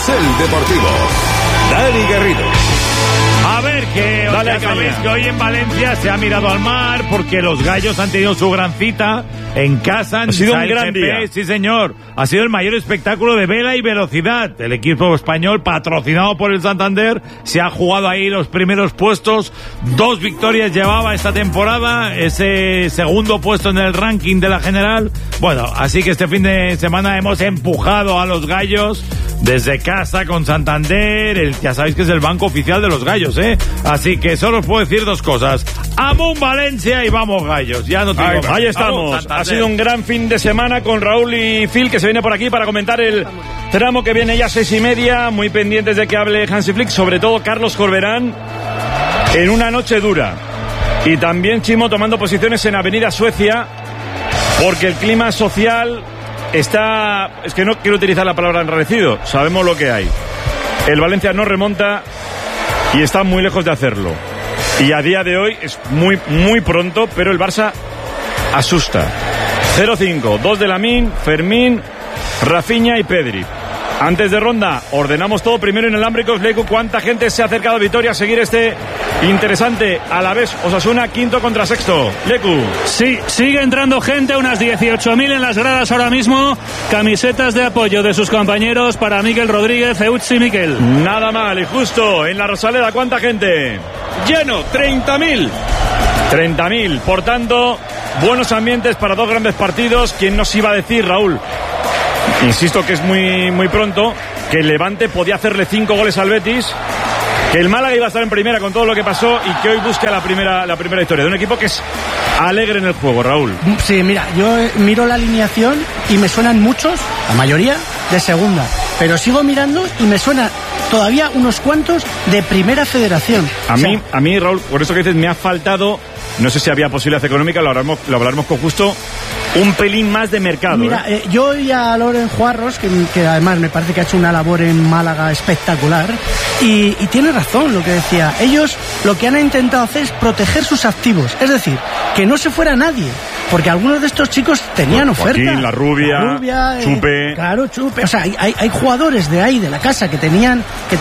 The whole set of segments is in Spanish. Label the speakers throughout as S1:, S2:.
S1: Carrusel Deportivo. Dani Garrido.
S2: A ver, que ya sabéis que hoy en Valencia se ha mirado al mar porque los gallos han tenido su gran cita en casa.
S3: Ha sido un gran día.
S2: Sí, señor. Ha sido el mayor espectáculo de vela y velocidad. El equipo español, patrocinado por el Santander, se ha jugado ahí los primeros puestos. 2 victorias llevaba esta temporada, ese segundo puesto en el ranking de la general. Bueno, así que este fin de semana hemos empujado a los gallos desde casa con Santander. Ya sabéis que es el banco oficial de los gallos, ¿eh? Así que solo os puedo decir 2 cosas. ¡Amun Valencia y vamos gallos! Ya no te digo más.
S3: Ahí estamos. Ha sido un gran fin de semana con Raúl y Phil, que se viene por aquí para comentar el tramo que viene ya 6:30. Muy pendientes de que hable Hansi Flick, sobre todo Carlos Corberán, en una noche dura. Y también Chimo tomando posiciones en Avenida Suecia, porque el clima social está... Es que no quiero utilizar la palabra enrarecido. Sabemos lo que hay. El Valencia no remonta y está muy lejos de hacerlo. Y a día de hoy es muy, muy pronto, pero el Barça asusta. 0-5, 2 de Lamine, Fermín, Rafinha y Pedri. Antes de ronda, ordenamos todo primero inalámbricos. Leku, ¿cuánta gente se ha acercado a Vitoria a seguir este interesante Alavés Osasuna, quinto contra sexto? Leku.
S4: Sí, sigue entrando gente, unas 18.000 en las gradas ahora mismo. Camisetas de apoyo de sus compañeros para Miguel Rodríguez, Euch y Miquel.
S3: Nada mal, y justo en la Rosaleda, ¿cuánta gente?
S5: Lleno, 30.000.
S3: 30.000, por tanto, buenos ambientes para 2 grandes partidos. ¿Quién nos iba a decir, Raúl? Insisto que es muy, muy pronto, que el Levante podía hacerle 5 goles al Betis, que el Málaga iba a estar en primera con todo lo que pasó y que hoy busca la primera historia de un equipo que es alegre en el juego, Raúl.
S6: Sí, mira, yo miro la alineación y me suenan muchos, la mayoría, de segunda, pero sigo mirando y me suena todavía unos cuantos de primera federación.
S3: A mí, Raúl, por eso que dices, me ha faltado, no sé si había posibilidad económica, lo hablaremos con Justo, un pelín más de mercado.
S6: Mira, yo oí a Loren Juarros, que además me parece que ha hecho una labor en Málaga espectacular, y tiene razón lo que decía. Ellos lo que han intentado hacer es proteger sus activos, es decir, que no se fuera nadie, porque algunos de estos chicos tenían oferta.
S3: Joaquín, la rubia, Chupe.
S6: Claro, Chupe. O sea, hay jugadores de ahí, de la casa, que tienen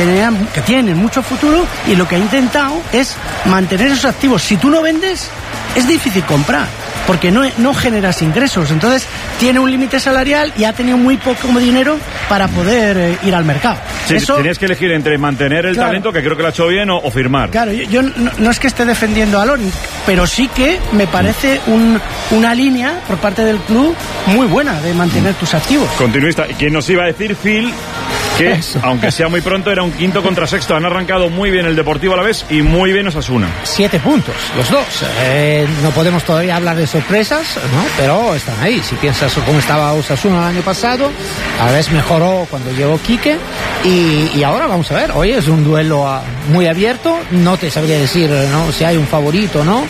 S6: mucho futuro, y lo que ha intentado es mantener esos activos. Si tú no vendes, es difícil comprar, porque no generas ingresos. Entonces tiene un límite salarial y ha tenido muy poco dinero para poder ir al mercado.
S3: Sí, tenías que elegir entre mantener el talento, que creo que lo ha hecho bien, o firmar.
S6: Claro, yo no es que esté defendiendo a Loren, pero sí que me parece una línea por parte del club muy buena de mantener tus activos.
S3: Continuista. ¿Y quién nos iba a decir, Phil, que eso, aunque sea muy pronto, era un quinto contra sexto? Han arrancado muy bien el Deportivo Alavés y muy bien Osasuna.
S7: 7 puntos, los dos. No podemos todavía hablar de sorpresas, ¿no? Pero están ahí. Si piensas cómo estaba Osasuna el año pasado, Alavés mejoró cuando llegó Quique, y ahora vamos a ver. Hoy es un duelo muy abierto. No te sabría decir, ¿no?, si hay un favorito, ¿no?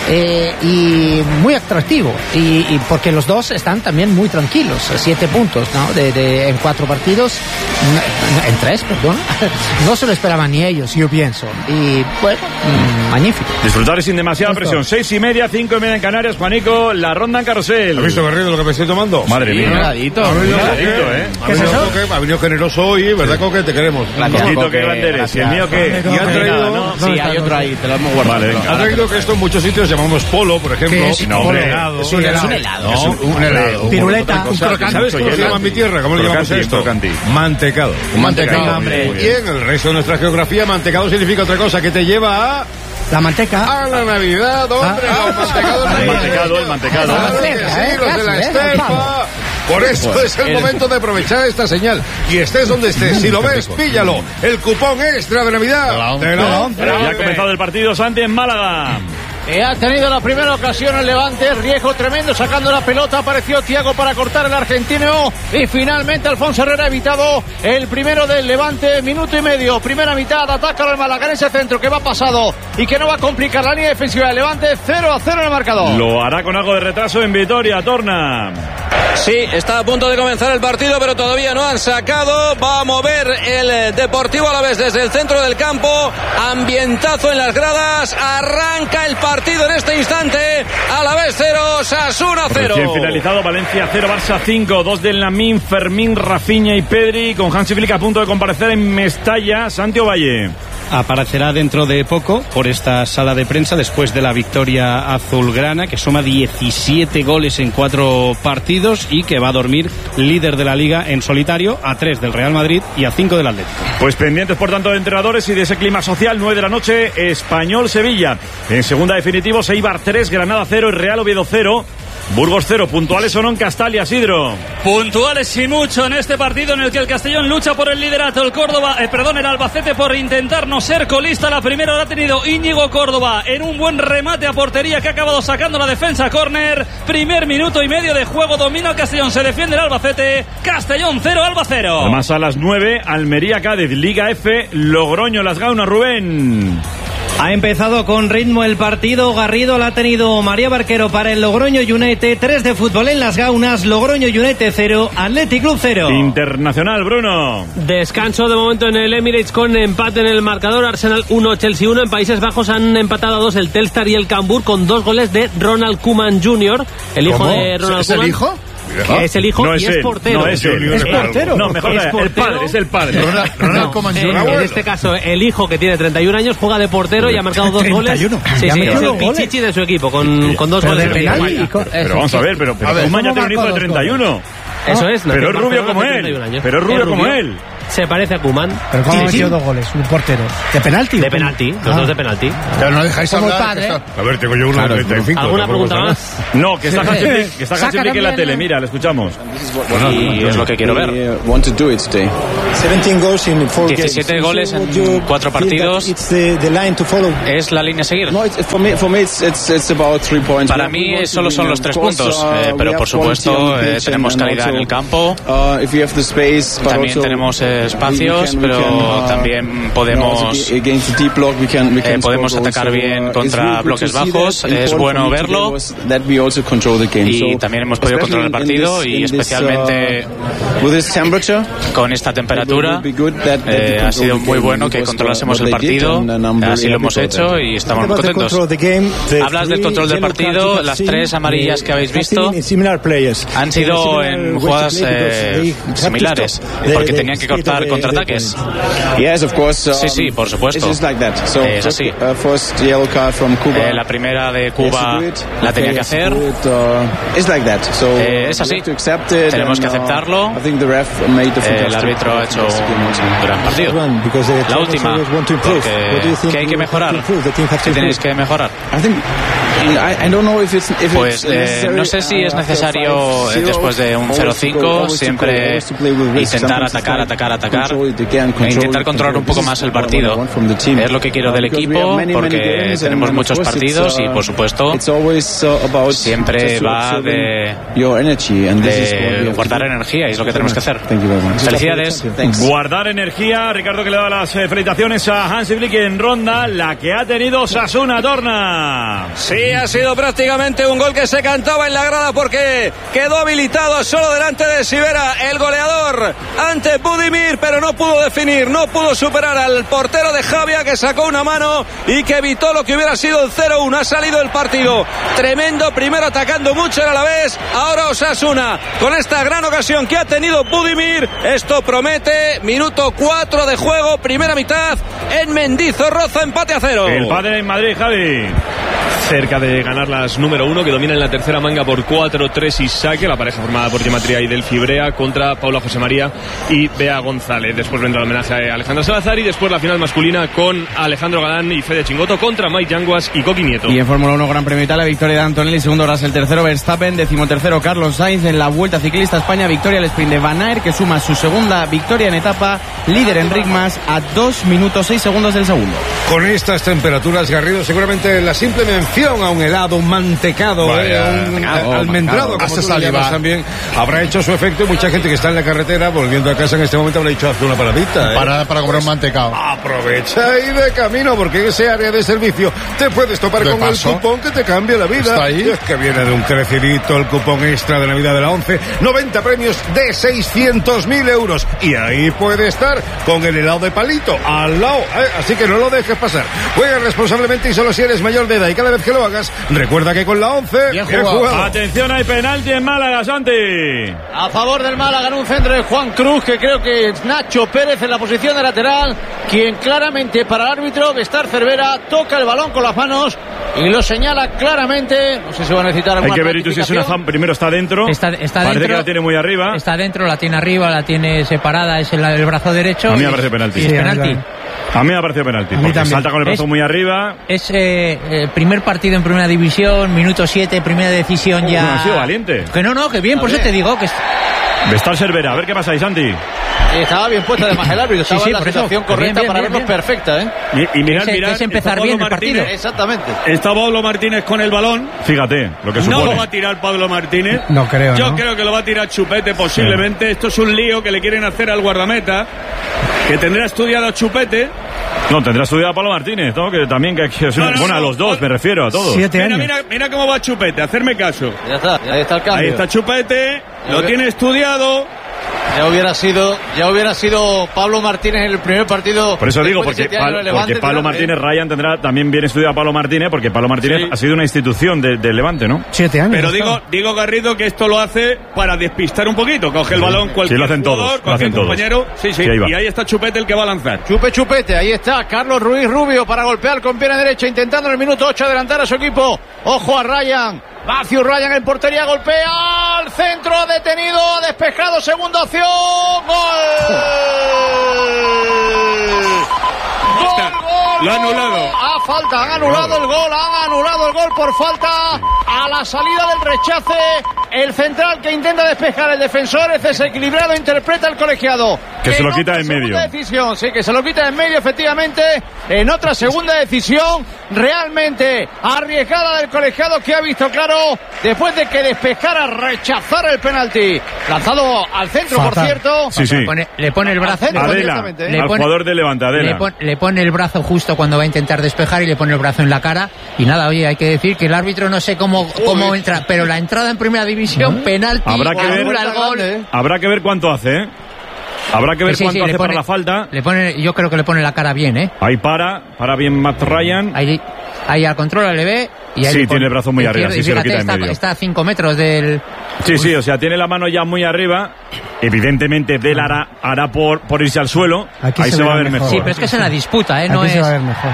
S7: Y muy atractivo. Y porque los dos están también muy tranquilos. 7 puntos, ¿no? En 4 partidos. En 3, perdón. No se lo esperaban ni ellos, yo pienso. Y bueno, magnífico.
S3: Disfrutar sin demasiada presión. 6:30, 5:30 en Canarias. Juanico, la ronda en Carrusel.
S8: ¿Has visto, Garrido, lo que me estoy tomando?
S3: Madre mía.
S8: Ha venido generoso hoy, ¿verdad, Coque? Te queremos.
S3: Coquito, qué grande eres. ¿Y el mío qué?
S8: Y ha traído...
S5: Sí, hay otro ahí, te lo hemos guardado.
S8: Vale, ha traído que esto en muchos sitios llamamos polo, por ejemplo.
S3: Es un helado.
S8: Es un helado.
S6: Piruleta.
S8: ¿Sabes cómo se llama en mi tierra? ¿Cómo le llamamos a esto? Mantecado.
S5: Un mantecado.
S8: Muy bien, el resto de nuestra geografía, mantecado significa otra cosa, que te lleva a...
S6: La manteca.
S8: A la Navidad, hombre, los mantecados.
S3: El mantecado.
S8: Claro que sí, los de la estepa. Por eso es el momento de aprovechar esta señal. Y estés donde estés, si lo ves, píllalo. El cupón extra de Navidad.
S3: Ya ha comenzado el partido, Santi, en Málaga.
S5: Ha tenido la primera ocasión el Levante, riesgo tremendo sacando la pelota, apareció Thiago para cortar el argentino y finalmente Alfonso Herrera ha evitado el primero del Levante, minuto y medio, primera mitad, ataca al Málaga en ese centro que va pasado y que no va a complicar la línea defensiva del Levante, 0-0 en el marcador.
S3: Lo hará con algo de retraso en Vitoria, Torna.
S9: Sí, está a punto de comenzar el partido, pero todavía no han sacado. Va a mover el Deportivo Alavés desde el centro del campo. Ambientazo en las gradas. Arranca el partido en este instante. Alavés 0, Osasuna 0.
S3: Recién finalizado, Valencia 0, Barça 5. 2 del Lamine, Fermín, Rafinha y Pedri. Con Hansi Flick a punto de comparecer en Mestalla. Santiago Valle.
S10: Aparecerá dentro de poco por esta sala de prensa después de la victoria azulgrana, que suma 17 goles en 4 partidos y que va a dormir líder de la Liga en solitario, a 3 del Real Madrid y a 5 del Atlético.
S3: Pues pendientes por tanto de entrenadores y de ese clima social. 9 de la noche, Español-Sevilla. En segunda definitivo, Eibar 3, Granada 0 y Real Oviedo 0. Burgos 0, puntuales o no en Castalia, Isidro.
S4: Puntuales y mucho en este partido en el que el Castellón lucha por el liderato. El Albacete por intentar no ser colista. La primera la ha tenido Íñigo Córdoba en un buen remate a portería que ha acabado sacando la defensa. Córner, primer minuto y medio de juego, domina el Castellón, se defiende el Albacete. Castellón 0, Alba 0.
S3: Además a las 9, Almería-Cádiz, Liga F, Logroño-Las Gaunas, Rubén.
S11: Ha empezado con ritmo el partido. Garrido la ha tenido María Barquero para el Logroño United. 3 de fútbol en Las Gaunas. Logroño United 0, Athletic Club 0.
S3: Internacional, Bruno.
S12: Descanso de momento en el Emirates con empate en el marcador. Arsenal 1, Chelsea 1. En Países Bajos han empatado a 2 el Telstar y el Cambuur con 2 goles de Ronald Koeman Jr. El hijo de Ronald Koeman.
S8: ¿Es el hijo?
S12: Que es el hijo
S3: no
S12: y es portero.
S3: No es él.
S6: Es portero.
S3: No, mejor
S12: es
S3: el padre, es el padre.
S8: Ronald Koeman Jr.
S12: En este caso, el hijo que tiene 31 años juega de portero y ha marcado 2 goles. Sí, sí, es el pichichi de su equipo con 2 goles.
S3: Pero vamos a ver, pero Koeman ya tiene un hijo de 31.
S12: Eso es.
S3: Pero es rubio como él. Pero es rubio como él.
S12: Se parece a Koeman.
S6: Pero ¿cómo ha metido 2 goles? Un portero. ¿De penalti?
S12: De penalti, los 2 de penalti.
S8: Pero no dejáis hablar.
S6: Padre.
S8: A ver, tengo yo uno de 35.
S12: ¿Alguna pregunta más?
S3: No, que está Hansi Flick en la tele. Mira, le escuchamos.
S13: Y es lo que quiero ver. 17 goles en 4 partidos. ¿Es la línea a seguir? Para mí solo son los 3 puntos, pero por supuesto tenemos calidad en el campo, también tenemos espacios, pero también podemos atacar bien contra bloques bajos. Es bueno verlo y también hemos podido controlar el partido, y especialmente con esta temperatura ha sido muy bueno que controlásemos el partido. Así lo hemos hecho y estamos muy contentos. Hablas del control del partido. Las 3 amarillas que habéis visto han sido en jugadas similares, porque tenían que cortar contraataques. Sí, por supuesto. Es así. La primera de Cuba la tenía que hacer. Es así. Tenemos que aceptarlo. El árbitro ha hecho un gran partido. La última, ¿qué hay que mejorar? ¿Qué tenéis que mejorar? Pues no sé si es necesario después de un 0-5 siempre intentar atacar e intentar controlar un poco más el partido. Es lo que quiero del equipo, porque tenemos muchos partidos y por supuesto siempre va de guardar energía, y es lo que tenemos que hacer. Felicidades.
S3: Guardar energía. Ricardo, que le da las felicitaciones a Hansi Flick en ronda, la que ha tenido Osasuna, Torna.
S9: Sí, ha sido prácticamente un gol que se cantaba en la grada, porque quedó habilitado solo delante de Sivera, el goleador, ante Budimir, pero no pudo definir, no pudo superar al portero de Javia, que sacó una mano y que evitó lo que hubiera sido el 0-1. Ha salido el partido tremendo, primero atacando mucho el Alavés, ahora Osasuna con esta gran ocasión que ha tenido Budimir. Esto promete. Minuto 4 de juego, primera mitad en Mendizorroza, empate a 0.
S3: El padre en Madrid, Javi.
S14: Cerca de ganar las número 1, que domina en la tercera manga por 4-3 y saque, la pareja formada por Gematria y Delphi Brea contra Paula José María y Bea González. Después vendrá el homenaje a Alejandra Salazar, y después la final masculina con Alejandro Galán y Fede Chingoto contra Mike Yanguas y Coqui Nieto.
S15: Y en Fórmula 1 Gran Premio Italia, victoria de Antonelli, segundo Russell, tercero Verstappen, 13º Carlos Sainz. En la Vuelta Ciclista España, victoria al sprint de Van Aert, que suma su segunda victoria en etapa, líder Enric Mas a 2 minutos 6 segundos del segundo.
S8: Con estas temperaturas, Garrido, seguramente la simple adicción a un helado, un mantecado, almendrado, como tú lo llamas también, habrá hecho su efecto y mucha gente que está en la carretera volviendo a casa en este momento habrá dicho hacer una paradita.
S16: Para comer un mantecado.
S8: Aprovecha ahí de camino, porque en ese área de servicio te puedes topar con el cupón que te cambia la vida.
S16: ¿Está ahí?
S8: Y es que viene de un crecidito el cupón extra de Navidad de la 11, 90 premios de 600.000 euros. Y ahí puede estar con el helado de palito al lado, así que no lo dejes pasar. Juega responsablemente y solo si eres mayor de edad, y cada vez que lo hagas, recuerda que con la 11 bien jugado.
S3: Atención, hay penalti en Málaga, Santi.
S5: A favor del Málaga, en un centro de Juan Cruz, que creo que es Nacho Pérez en la posición de lateral, quien claramente para el árbitro, Bestar Cervera, toca el balón con las manos y lo señala claramente. No sé si va a necesitar alguna.
S3: Hay que ver si es una primero está dentro.
S11: Está
S3: Parece
S11: dentro,
S3: que la tiene muy arriba.
S11: Está dentro, la tiene arriba, la tiene separada, es el brazo derecho.
S3: A mí me parece penalti.
S11: Y es penalti.
S3: A mí me ha parecido penalti, porque salta con el brazo muy arriba.
S11: Es primer partido en primera división, minuto 7, primera decisión ya.
S3: No, ha sido valiente.
S11: Que no, que bien, por eso te digo que...
S3: Bestar Cervera, a ver qué pasa ahí, Santi.
S5: Estaba bien puesta además el árbitro, estaba en la situación correcta para vernos perfecta,
S3: Y mirad,
S11: es empezar bien el partido.
S5: Exactamente.
S14: Está Pablo Martínez con el balón.
S3: Fíjate lo que supone.
S14: No lo va a tirar Pablo Martínez.
S6: No creo,
S14: Yo creo que lo va a tirar Chupete posiblemente. Esto es un lío que le quieren hacer al guardameta, que tendrá estudiado a Chupete.
S3: No, tendrá estudiado a Pablo Martínez, ¿no? Que también que a los dos, me refiero a todos.
S6: 7 años.
S14: Mira cómo va Chupete, hacerme caso.
S5: Ya está, ahí está el cambio.
S14: Ahí está Chupete, lo tiene estudiado.
S5: Ya hubiera sido Pablo Martínez en el primer partido.
S3: Por eso digo, porque Pablo Martínez, Ryan tendrá también bien estudiado a Pablo Martínez, porque Pablo Martínez ha sido una institución del Levante, ¿no?
S6: 7 años.
S14: Pero digo Garrido que esto lo hace para despistar un poquito. Coge el balón cualquier
S3: lo hacen
S14: jugador,
S3: todos,
S14: coge el compañero. Sí,
S3: ahí
S14: y ahí está Chupete el que va a lanzar.
S5: Chupete, ahí está Carlos Ruiz Rubio para golpear con pierna derecha, intentando en el minuto 8 adelantar a su equipo. Ojo a Ryan. Matthew Ryan en portería, golpea al centro, detenido, despejado, segunda opción, ¡gol!
S14: Lo ha anulado.
S5: Han anulado el gol por falta. A la salida del rechace, el central que intenta despejar, el defensor es desequilibrado, interpreta el colegiado.
S3: Que se lo quita en medio.
S5: Decisión, sí, que se lo quita en medio, efectivamente. En otra segunda decisión, realmente arriesgada del colegiado, que ha visto claro, después de que despejara, rechazar el penalti. Lanzado al centro, por cierto.
S3: Sí.
S11: Le pone el brazo.
S3: Al jugador de Levante, Adela.
S11: Le pone el brazo justo cuando va a intentar despejar y le pone el brazo en la cara. Y nada, oye, hay que decir que el árbitro no sé cómo entra, pero la entrada en primera división, penalti,
S3: habrá que ver cuánto hace, ¿eh? Habrá que ver cuánto hace para la falta.
S11: Yo creo que le pone la cara bien, ¿eh?
S3: Ahí para bien Matt Ryan.
S11: Ahí al control le ve. Y ahí
S3: tiene el brazo muy arriba, sí, se lo quita en medio.
S11: Está a 5 metros del...
S3: Sí, o sea, tiene la mano ya muy arriba. Evidentemente, Del hará por irse al suelo. Ahí se va a ver mejor.
S11: Sí, pero es que es en la disputa, ¿eh? No
S6: Aquí
S11: es...
S6: se va a ver mejor.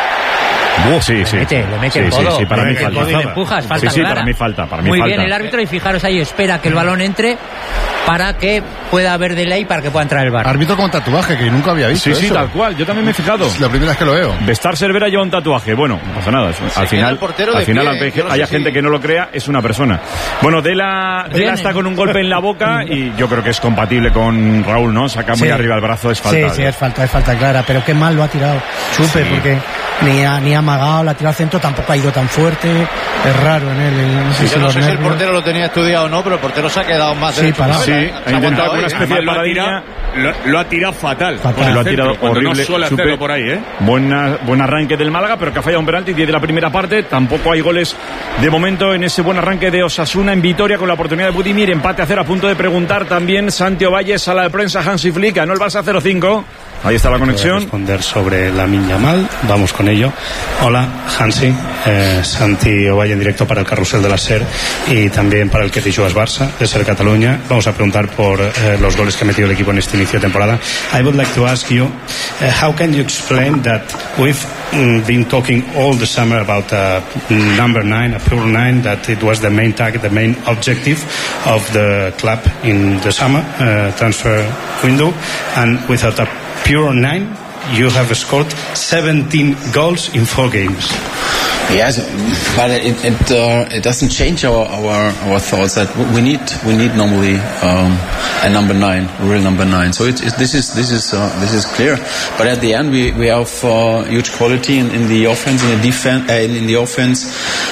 S3: Sí.
S11: Le mete el codo.
S3: Sí, para mí falta.
S11: Le empujas, falta
S3: sí,
S11: clara.
S3: para mí falta.
S11: Muy bien el árbitro, y fijaros ahí, espera que el balón entre para que pueda haber delay, para que pueda entrar el VAR.
S16: Árbitro con tatuaje, que nunca había visto.
S3: Sí, tal cual. Yo también me he fijado.
S16: Es la primera vez que lo veo.
S3: Bestar Cervera lleva un tatuaje. Bueno, no pasa nada. Al final, aunque haya gente que no lo crea, es una persona. Bueno, Dela está con un golpe en la boca y yo creo que es compatible con Raúl, ¿no? Saca muy arriba el brazo, es falta.
S6: Sí, es falta clara. Pero qué mal lo ha tirado Chupe, porque ni ha amagado, la ha tirado al centro, tampoco ha ido tan fuerte. Es raro en él.
S5: Yo no sé si el portero lo tenía estudiado o no, pero el portero se ha quedado más derecho.
S3: Ha intentado una especie de paradilla.
S14: Lo ha tirado fatal.
S3: Lo ha tirado horrible.
S14: No suele hacerlo por ahí, ¿eh?
S3: Buen arranque del Málaga, pero que ha fallado un penalti de la primera parte. Tampoco hay goles de momento en ese buen arranque de Osasuna en Vitoria, con la oportunidad de Budimir. Empate a 0, a punto de preguntar también Santi Ovalle, sala de prensa Hansi Flick. Ganó el Barça 0-5. Ahí está la conexión.
S10: Responder sobre Lamine Yamal, vamos con ello. Hola, Hansi, Santi Ovalle en directo para el Carrusel de la SER y también para el Que Fichó Barça de SER Cataluña. Vamos a preguntar por los goles que ha metido el equipo en este inicio de temporada. I would like to ask you, how can you explain that we've been talking all the summer about number 9, a pure 9, that it was the main target, the main objective of the club in the summer transfer window, and without a pure 9, you have scored 17 goals in 4 games.
S17: Yes, but it doesn't change our thoughts that we need normally a number 9, a real number 9. So this is clear. But at the end, we have huge quality in the offense, in the defense, in the offense.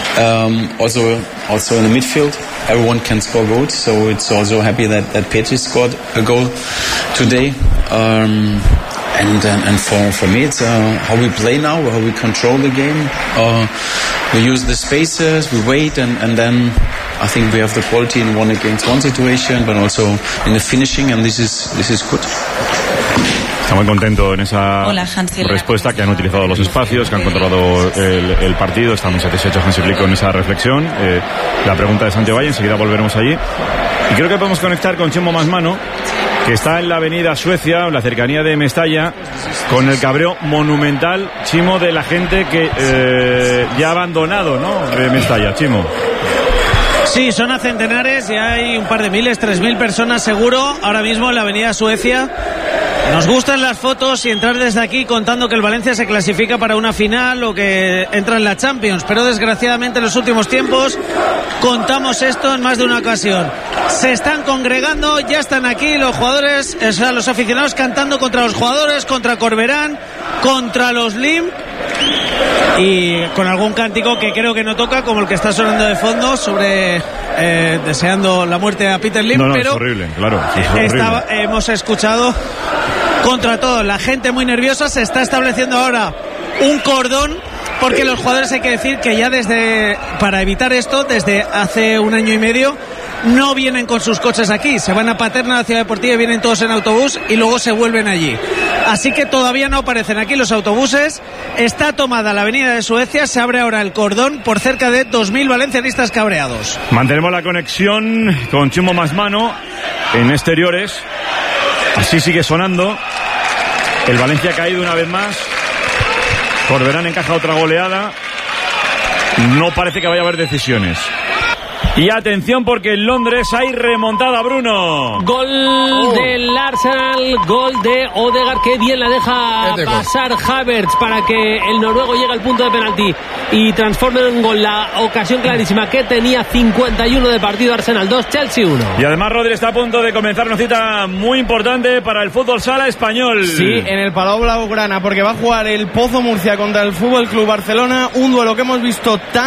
S17: Also in the midfield, everyone can score goals. So it's also happy that Petri scored a goal today. And for me, it's how we play now, how we control the game. We use the spaces, we wait, and then I think we have the quality in 1-against-1 situation, but also in the finishing, and this is good.
S3: Está muy contento en esa respuesta, que han utilizado los espacios, que han controlado el partido. Está muy satisfecho Hansi Flick con esa reflexión. La pregunta de Santiago Valle, enseguida volveremos allí. Y creo que podemos conectar con Chimo Masmano, que está en la avenida Suecia, en la cercanía de Mestalla, con el cabreo monumental, Chimo, de la gente que ya ha abandonado, ¿no?, de Mestalla. Chimo.
S18: Sí, son a centenares y hay un par de miles, 3.000 personas seguro ahora mismo en la avenida Suecia. Nos gustan las fotos y entrar desde aquí contando que el Valencia se clasifica para una final o que entra en la Champions, pero desgraciadamente en los últimos tiempos contamos esto en más de una ocasión. Se están congregando, ya están aquí los jugadores, o sea, los aficionados cantando contra los jugadores, contra Corberán, contra los Lim, y con algún cántico que creo que no toca, como el que está sonando de fondo sobre deseando la muerte a Peter Lim.
S3: No,
S18: pero
S3: es horrible, claro. Es horrible.
S18: Hemos escuchado contra todo, la gente muy nerviosa. Se está estableciendo ahora un cordón, porque los jugadores, hay que decir que ya para evitar esto, desde hace 1 año y medio no vienen con sus coches aquí, se van a Paterna, a la Ciudad Deportiva, y vienen todos en autobús y luego se vuelven allí. Así que todavía no aparecen aquí los autobuses. Está tomada la avenida de Suecia, se abre ahora el cordón por cerca de 2.000 valencianistas cabreados.
S3: Mantenemos la conexión con Chimo Masmano en exteriores. Así sigue sonando. El Valencia ha caído una vez más. Corberán encaja otra goleada. No parece que vaya a haber decisiones. Y atención, porque en Londres hay remontada, Bruno.
S12: Gol del Arsenal, gol de Odegaard, que bien la deja pasar Havertz para que el noruego llegue al punto de penalti y transforme en gol la ocasión clarísima que tenía. 51 de partido, Arsenal 2, Chelsea 1.
S3: Y además Rodri está a punto de comenzar una cita muy importante para el fútbol sala español.
S15: Sí, en el Palau Blaugrana, porque va a jugar el Pozo Murcia contra el Fútbol Club Barcelona, un duelo que hemos visto tan